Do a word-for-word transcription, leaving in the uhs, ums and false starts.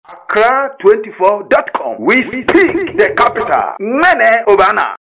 Accra twenty-four dot com. We speak the capital. Mene Obana.